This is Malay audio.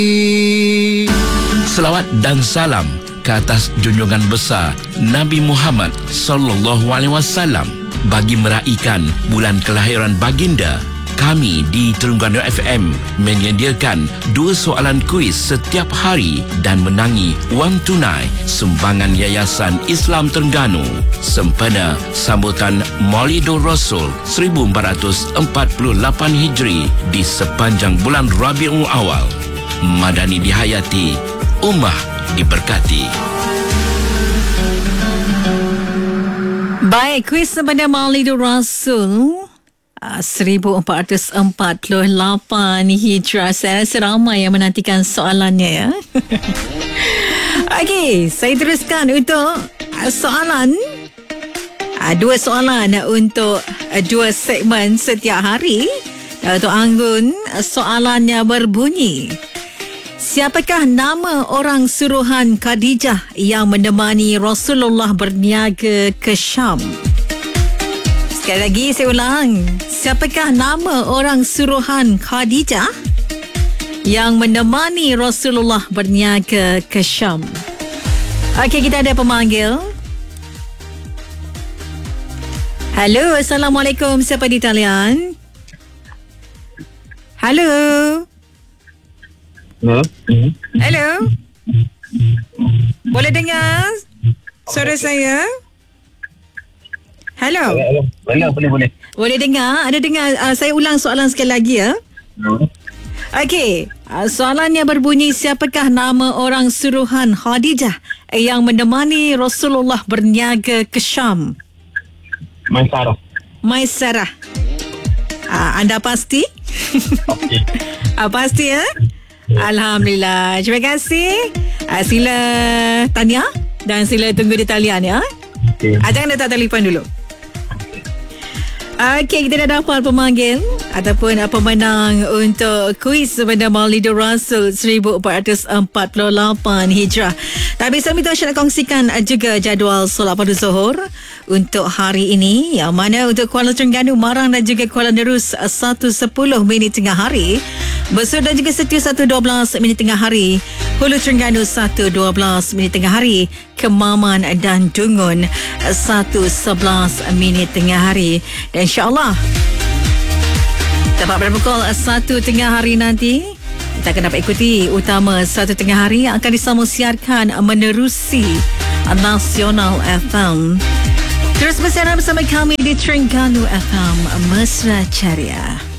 Selawat dan salam ke atas junjungan besar Nabi Muhammad sallallahu alaihi wasallam. Bagi meraihkan bulan kelahiran baginda, kami di Terengganu FM menyediakan 2 soalan kuis setiap hari dan menangi wang tunai sumbangan Yayasan Islam Terengganu sempena sambutan Maulidur Rasul 1448 Hijri di sepanjang bulan Rabiul Awal. Madani dihayati, ummah diberkati. Baik, kuis sempena Maulidur Rasul 1448 Hijrah. Saya rasa ramai yang menantikan soalannya ya. Okey, saya teruskan untuk soalan. 2 soalan untuk 2 segmen setiap hari. Untuk Anggun, soalannya berbunyi, siapakah nama orang suruhan Khadijah yang menemani Rasulullah berniaga ke Syam? Sekali lagi saya ulang. Siapakah nama orang suruhan Khadijah yang menemani Rasulullah berniaga ke Syam? Okey, kita ada pemanggil. Halo, Assalamualaikum. Siapa di talian? Halo. Halo. Boleh dengar suara saya? Halo. Boleh. Boleh dengar? Ada dengar? Saya ulang soalan sekali lagi ya. Okey. Soalannya berbunyi, siapakah nama orang suruhan Khadijah yang menemani Rasulullah berniaga ke Syam? Maisarah. Anda pasti? Okey. Pasti ya? Alhamdulillah. Terima kasih. Sila tanya dan sila tunggu di talian ya. Okay. Jangan letak telefon dulu. Okey, kita dah dapat pemanggil ataupun pemenang untuk kuis sempena Maulidur Rasul 1448 Hijrah. Tapi saya minta Syed nak kongsikan juga jadual solat pada zuhur untuk hari ini, yang mana untuk Kuala Terengganu, Marang dan juga Kuala Nerus 1.10 minit tengah hari, Besar dan juga Setia 1.12 minit tengah hari, Hulu Terengganu 1.12 minit tengah hari, Kemaman dan Dungun 1.11 minit tengah hari. Dan insyaAllah tepat pada pukul 1 tengah hari nanti kita akan dapat ikuti utama 1 tengah hari yang akan disambung siarkan menerusi Nasional FM. Terus bersiaran bersama kami di Terengganu FM Mesra Ceria.